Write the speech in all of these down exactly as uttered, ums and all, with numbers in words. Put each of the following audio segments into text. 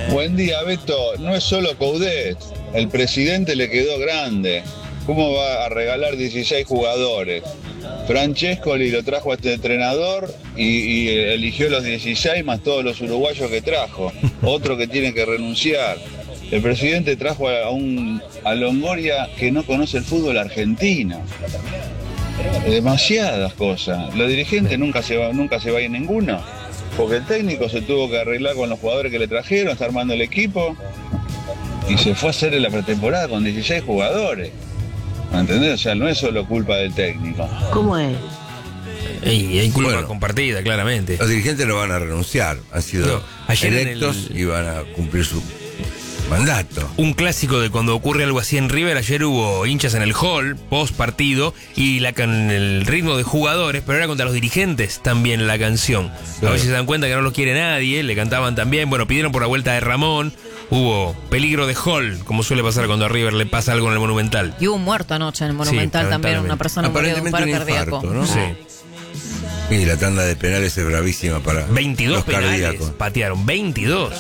Buen día, Beto. No es solo Coudet. El presidente le quedó grande. ¿Cómo va a regalar dieciséis jugadores? Francescoli lo trajo a este entrenador y, y eligió los dieciséis más todos los uruguayos que trajo. Otro que tiene que renunciar. El presidente trajo a, un, a Longoria que no conoce el fútbol argentino. Demasiadas cosas. Los dirigentes nunca se va, nunca se va a ir ninguno. Porque el técnico se tuvo que arreglar con los jugadores que le trajeron, está armando el equipo y se fue a hacer en la pretemporada con dieciséis jugadores. ¿Me entendés? O sea, no es solo culpa del técnico. ¿Cómo es? Y hay culpa Bueno, compartida, claramente. Los dirigentes no van a renunciar, han sido No, ayer en electos el- y van a cumplir su mandato. Un clásico de cuando ocurre algo así en River. Ayer hubo hinchas en el hall, post partido, y la can el ritmo de jugadores, pero era contra los dirigentes también la canción. A Claro. ver si se dan cuenta que no lo quiere nadie, le cantaban también. Bueno, pidieron por la vuelta de Ramón. Hubo peligro de hall, como suele pasar cuando a River le pasa algo en el Monumental. Y hubo un muerto anoche en el Monumental Sí, también, una lamentablemente. persona murió de un paro Aparentemente un cardíaco. infarto, ¿no? Sí. Y la tanda de penales es bravísima para veintidós los penales cardíacos. patearon, veintidós.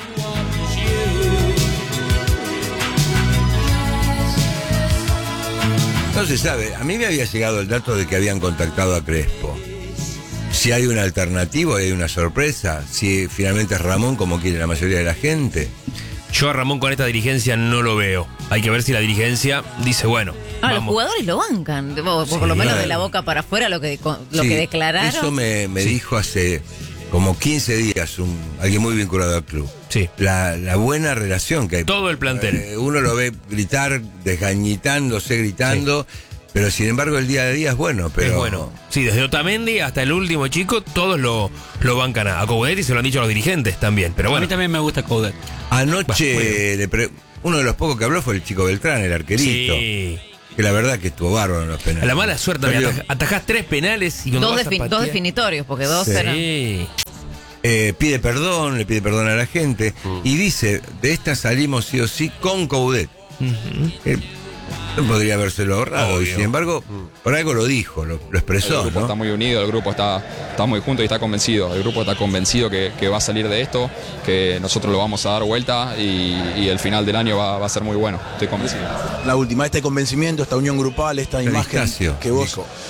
No se sabe, a mí me había llegado el dato de que habían contactado a Crespo. Si hay una alternativa, hay una sorpresa, si finalmente es Ramón como quiere la mayoría de la gente. Yo a Ramón con esta dirigencia no lo veo. Hay que ver si la dirigencia dice, bueno, Ah, los vamos. jugadores lo bancan, por, por Sí, lo menos claro. de la boca para afuera lo que, lo Sí, que declararon. Eso me, me dijo hace como quince días un, alguien muy vinculado al club. Sí. La, la buena relación que hay. Todo el plantel. Eh, uno lo ve gritar, desgañitándose, gritando, pero sin embargo el día a día es bueno. Pero Es bueno. Sí, desde Otamendi hasta el último chico, todos lo, lo bancan a, a Coudet y se lo han dicho a los dirigentes también. Pero A bueno. mí también me gusta Coudet. Anoche, Bueno, muy bien. le pre- uno de los pocos que habló fue el chico Beltrán, el arquerito. Sí. Que la verdad que estuvo bárbaro en los penales. La mala suerte, Perdió. ataj- atajás tres penales y cuando dos, vas a defin- patear- dos definitorios, porque dos Sí. eran. Sí. Eh, pide perdón, le pide perdón a la gente y dice, de esta salimos sí o sí con Coudet. Ujú. Eh, no podría habérselo ahorrado y Obvio. sin embargo, por algo lo dijo, lo, lo El expresó, grupo ¿no? está muy unido, el grupo está, está muy junto y está convencido. El grupo está convencido que, que va a salir de esto, que nosotros lo vamos a dar vuelta y, y el final del año va, va a ser muy bueno. Estoy convencido. La última, este convencimiento, esta unión grupal, esta imagen Estacio, que vos dijo.